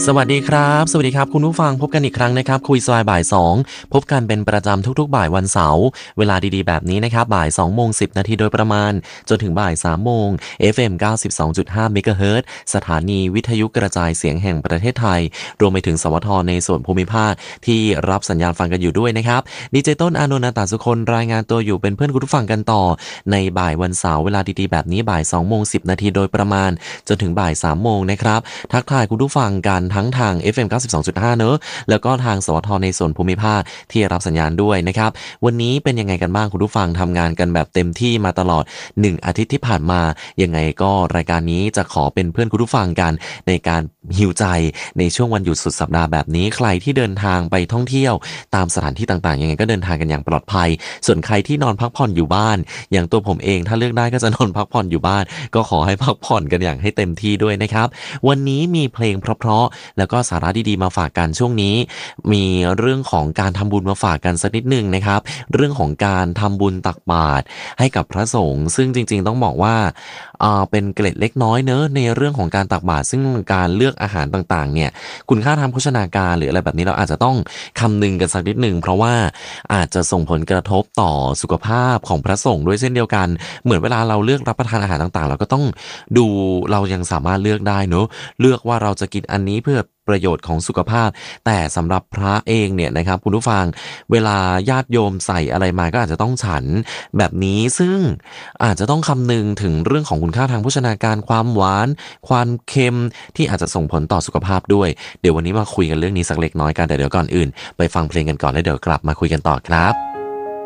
สวัสดีครับสวัสดีครับคุณผู้ฟังพบกันอีกครั้งนะครับคุยซอยบ่าย2พบกันเป็นประจำทุกๆบ่ายวันเสาร์เวลาดีๆแบบนี้นะครับบ่าย2:10 นาทีโดยประมาณจนถึงบ่าย3โมง FM 92.5 เมกะเฮิรตซ์สถานีวิทยุกระจายเสียงแห่งประเทศไทยรวมไปถึงสวทในส่วนภูมิภาคที่รับสัญญาณฟังกันอยู่ด้วยนะครับดีเจต้นอานนท์ ตาสุคนรายงานตัวอยู่เป็นเพื่อนคุณผู้ฟังกันต่อในบ่ายวันเสาร์เวลาดีๆแบบนี้บ่าย2:10 นาทีโดยประมาณจนถึงบ่าย3โมงนะครับทักทายคุณผู้ฟังกันทั้งทาง FM 92.5 เนอะแล้วก็ทางสวทในส่วนภูมิภาคที่รับสัญญาณด้วยนะครับวันนี้เป็นยังไงกันบ้างคุณผู้ฟังทำงานกันแบบเต็มที่มาตลอด1อาทิตย์ที่ผ่านมายังไงก็รายการนี้จะขอเป็นเพื่อนคุณผู้ฟังกันในการฮีลใจในช่วงวันหยุดสุดสัปดาห์แบบนี้ใครที่เดินทางไปท่องเที่ยวตามสถานที่ต่างๆยังไงก็เดินทางกันอย่างปลอดภัยส่วนใครที่นอนพักผ่อนอยู่บ้านอย่างตัวผมเองถ้าเลือกได้ก็จะนอนพักผ่อนอยู่บ้านก็ขอให้พักผ่อนกันอย่างให้เต็มที่ด้วยนะครับวันนี้มีเพลงเพราะๆแล้วก็สาระดีๆมาฝากกันช่วงนี้มีเรื่องของการทำบุญมาฝากกันสักนิดนึงนะครับเรื่องของการทำบุญตักบาตรให้กับพระสงฆ์ซึ่งจริงๆต้องบอกว่าเป็นเกร็ดเล็กน้อยเนอะในเรื่องของการตักบาตรซึ่งการเลือกอาหารต่างๆเนี่ยคุณค่าทางโภชนาการหรืออะไรแบบนี้เราอาจจะต้องคำนึงกันสักนิดนึงเพราะว่าอาจจะส่งผลกระทบต่อสุขภาพของพระสงฆ์ด้วยเช่นเดียวกันเหมือนเวลาเราเลือกรับประทานอาหารต่างๆเราก็ต้องดูเรายังสามารถเลือกได้เนอะเลือกว่าเราจะกินอันนี้เพื่อประโยชน์ของสุขภาพแต่สำหรับพระเองเนี่ยนะครับคุณผู้ฟังเวลาญาติโยมใส่อะไรมาก็อาจจะต้องฉันแบบนี้ซึ่งอาจจะต้องคำนึงถึงเรื่องของคุณค่าทางโภชนาการความหวานความเค็มที่อาจจะส่งผลต่อสุขภาพด้วยเดี๋ยววันนี้มาคุยกันเรื่องนี้สักเล็กน้อยกันแต่เดี๋ยวก่อนอื่นไปฟังเพลงกันก่อนแล้วเดี๋ยวกลับมาคุยกันต่อครับ